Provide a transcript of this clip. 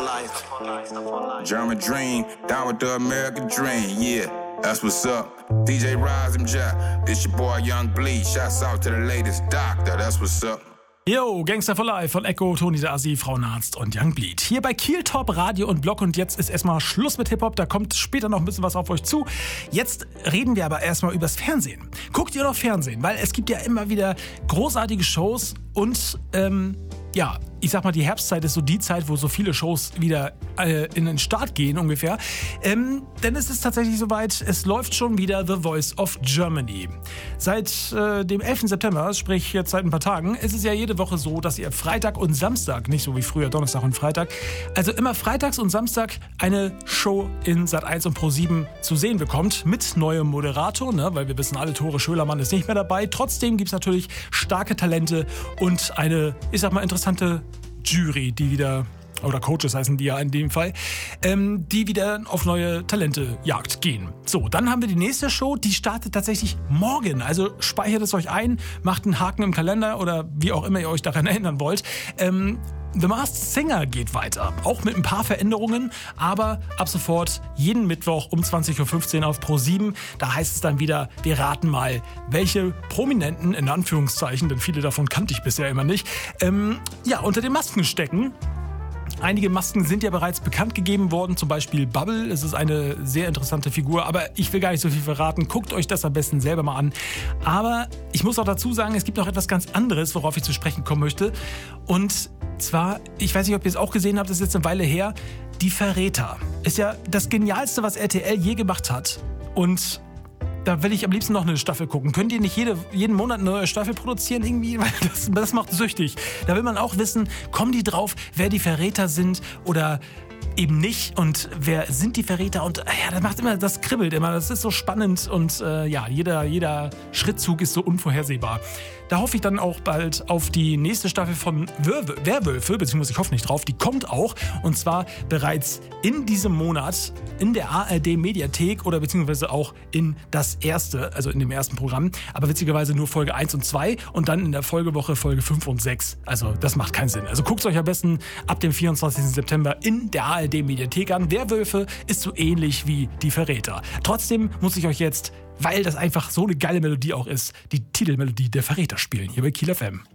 German dream, down with the American dream, yeah. That's what's up. DJ Rise and Jack. This your boy Young Bleed. Shouts out to the latest doctor. That's what's up. Yo, Gangster for Life von Echo, Toni der Assi, Frauenarzt und Young Bleed. Hier bei Kiel Top Radio und Blog und jetzt ist erstmal Schluss mit Hip-Hop, da kommt später noch ein bisschen was auf euch zu. Jetzt reden wir aber erstmal übers Fernsehen. Guckt ihr noch Fernsehen? Weil es gibt ja immer wieder großartige Shows und ja, ich sag mal, die Herbstzeit ist so die Zeit, wo so viele Shows wieder in den Start gehen ungefähr. Denn es ist tatsächlich soweit, es läuft schon wieder The Voice of Germany. Seit dem 11. September, sprich jetzt seit ein paar Tagen, ist es ja jede Woche so, dass ihr Freitag und Samstag, nicht so wie früher Donnerstag und Freitag, also immer freitags und Samstag eine Show in Sat.1 und Pro7 zu sehen bekommt mit neuem Moderator, ne, weil wir wissen alle, Tore Schölermann ist nicht mehr dabei. Trotzdem gibt es natürlich starke Talente und eine, ich sag mal, interessante Jury, die wieder, oder Coaches heißen die ja in dem Fall, die wieder auf neue Talentejagd gehen. So, dann haben wir die nächste Show, die startet tatsächlich morgen. Also speichert es euch ein, macht einen Haken im Kalender oder wie auch immer ihr euch daran erinnern wollt. The Masked Singer geht weiter, auch mit ein paar Veränderungen, aber ab sofort jeden Mittwoch um 20.15 Uhr auf Pro7. Da heißt es dann wieder, wir raten mal, welche Prominenten, in Anführungszeichen, denn viele davon kannte ich bisher immer nicht, unter den Masken stecken. Einige Masken sind ja bereits bekannt gegeben worden, zum Beispiel Bubble. Es ist eine sehr interessante Figur, aber ich will gar nicht so viel verraten. Guckt euch das am besten selber mal an. Aber ich muss auch dazu sagen, es gibt noch etwas ganz anderes, worauf ich zu sprechen kommen möchte. Und zwar, ich weiß nicht, ob ihr es auch gesehen habt, das ist jetzt eine Weile her, Die Verräter. Ist ja das Genialste, was RTL je gemacht hat. Und da will ich am liebsten noch eine Staffel gucken. Könnt ihr nicht jeden Monat eine neue Staffel produzieren irgendwie? Weil das macht süchtig. Da will man auch wissen, kommen die drauf, wer die Verräter sind oder eben nicht und wer sind die Verräter und das macht immer, das kribbelt immer, das ist so spannend und jeder Schrittzug ist so unvorhersehbar. Da hoffe ich dann auch bald auf die nächste Staffel von Werwölfe, beziehungsweise ich hoffe nicht drauf, die kommt auch und zwar bereits in diesem Monat in der ARD Mediathek oder beziehungsweise auch in dem ersten Programm, aber witzigerweise nur Folge 1 und 2 und dann in der Folgewoche Folge 5 und 6. Also das macht keinen Sinn. Also guckt es euch am besten ab dem 24. September in der ARD Mediathek an. Werwölfe ist so ähnlich wie Die Verräter. Trotzdem muss ich euch jetzt, weil das einfach so eine geile Melodie auch ist, die Titelmelodie der Verräter spielen, hier bei Kiel FM.